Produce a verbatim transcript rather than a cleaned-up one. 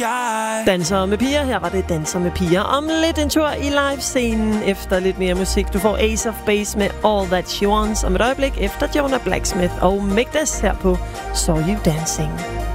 Danser med piger. Her var det Danser med piger. Om lidt en tur i live-scenen efter lidt mere musik. Du får Ace of Base med All That She Wants. Om et øjeblik efter Jonah Blacksmith og Make This her på Saw You Dancing.